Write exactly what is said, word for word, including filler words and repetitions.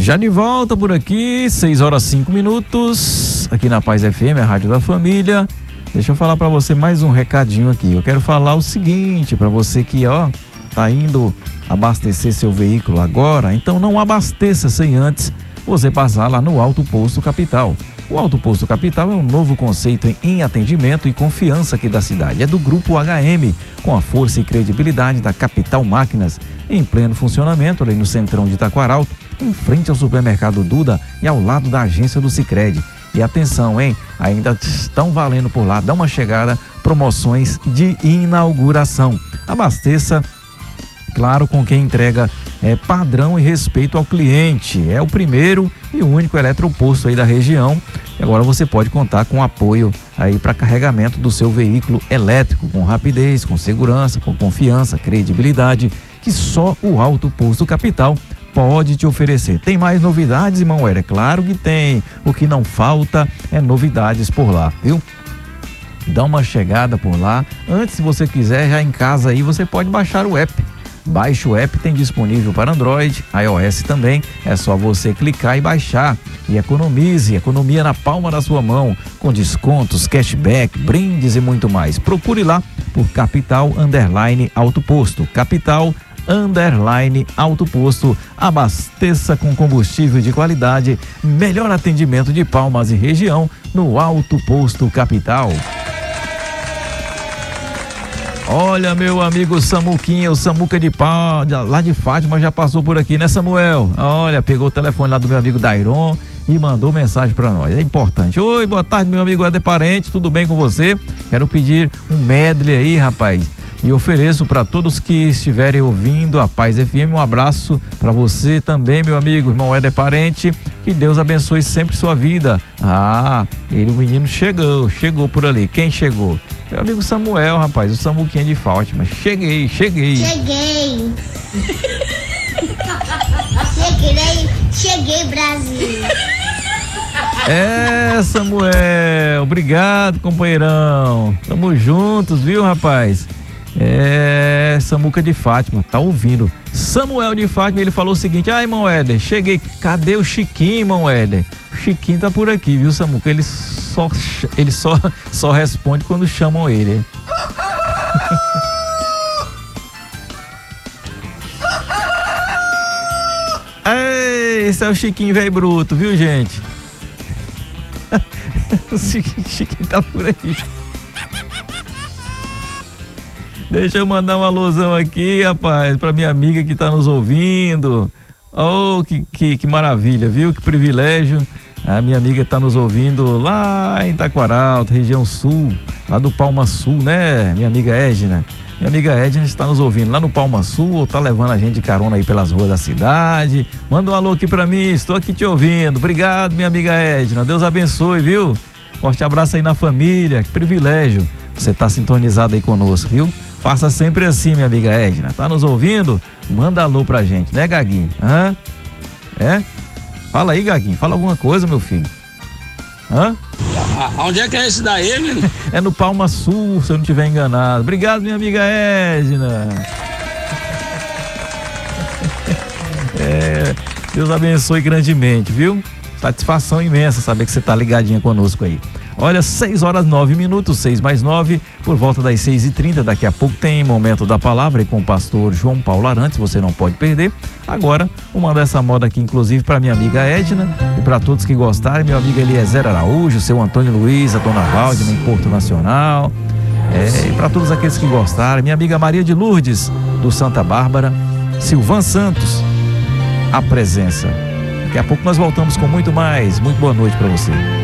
Já de volta por aqui, seis horas cinco minutos, aqui na Paz F M, a Rádio da Família. Deixa eu falar para você mais um recadinho aqui. Eu quero falar o seguinte para você que, ó, tá indo abastecer seu veículo agora, então não abasteça sem antes você passar lá no Alto Posto Capital. O Alto Posto Capital é um novo conceito em atendimento e confiança aqui da cidade. É do Grupo H M, com a força e credibilidade da Capital Máquinas, em pleno funcionamento ali no centrão de Taquaralto, em frente ao supermercado Duda e ao lado da agência do Sicredi. E atenção, hein? Ainda estão valendo por lá, dá uma chegada, promoções de inauguração. Abasteça, claro, com quem entrega é, padrão e respeito ao cliente. É o primeiro e único eletroposto aí da região. E agora você pode contar com apoio aí para carregamento do seu veículo elétrico, com rapidez, com segurança, com confiança, credibilidade, que só o Alto Posto Capital pode te oferecer. Tem mais novidades, irmão? É claro que tem. O que não falta é novidades por lá, viu? Dá uma chegada por lá. Antes, se você quiser, já em casa aí, você pode baixar o app. Baixe o app, tem disponível para Android, iOS também. É só você clicar e baixar. E economize, economia na palma da sua mão, com descontos, cashback, brindes e muito mais. Procure lá por Capital Underline Alto Posto. Capital Underline Alto Posto. Abasteça com combustível de qualidade. Melhor atendimento de Palmas e região no Alto Posto Capital. Olha, meu amigo Samuquinha, o Samuca de pau, lá de Fátima, já passou por aqui, né, Samuel? Olha, pegou o telefone lá do meu amigo Dairon e mandou mensagem para nós. É importante. Oi, boa tarde, meu amigo Éder Parente, tudo bem com você? Quero pedir um medley aí, rapaz. E ofereço para todos que estiverem ouvindo a Paz F M, um abraço para você também, meu amigo, irmão Éder Parente, que Deus abençoe sempre sua vida. Ah, ele, o menino chegou, chegou por ali. Quem chegou? Meu amigo Samuel, rapaz, o Samuquinha de Fátima. Cheguei, cheguei. Cheguei. cheguei, cheguei, Brasil. É, Samuel, obrigado, companheirão. Tamo juntos, viu, rapaz? É, Samuca de Fátima, tá ouvindo. Samuel de Fátima, ele falou o seguinte: ah, irmão Éder, cheguei, cadê o Chiquinho, irmão Éder? O Chiquinho tá por aqui, viu, Samuca? Ele só, ele só, só responde quando chamam ele. Ei, esse é o Chiquinho velho bruto, viu, gente? O Chiquinho, Chiquinho tá por aí. Deixa eu mandar uma alusão aqui, rapaz, pra minha amiga que tá nos ouvindo. Oh, que, que, que maravilha, viu? Que privilégio. A minha amiga tá nos ouvindo lá em Taquaralto, região sul, lá do Palma Sul, né? Minha amiga Edna. Minha amiga Edna está nos ouvindo lá no Palma Sul, ou tá levando a gente de carona aí pelas ruas da cidade. Manda um alô aqui pra mim, estou aqui te ouvindo. Obrigado, minha amiga Edna. Deus abençoe, viu? Forte abraço aí na família, que privilégio. Você tá sintonizado aí conosco, viu? Faça sempre assim, minha amiga Edna. Tá nos ouvindo? Manda alô pra gente, né, Gaguinho? Hã? É? Fala aí, Gaguinho. Fala alguma coisa, meu filho. Hã? Onde é que é esse daí, menino? É no Palma Sul, se eu não estiver enganado. Obrigado, minha amiga Edna. É, Deus abençoe grandemente, viu? Satisfação imensa saber que você tá ligadinha conosco aí. Olha, seis horas nove minutos, seis mais nove, por volta das seis e trinta, daqui a pouco tem Momento da Palavra e com o pastor João Paulo Arantes, você não pode perder. Agora, vou mandar essa moda aqui, inclusive, para minha amiga Edna e para todos que gostarem, meu amigo Eliezer Araújo, seu Antônio Luiz, a dona Valde, em Porto Nacional, é, e para todos aqueles que gostarem, minha amiga Maria de Lourdes, do Santa Bárbara, Silvan Santos, a presença. Daqui a pouco nós voltamos com muito mais. Muito boa noite para você.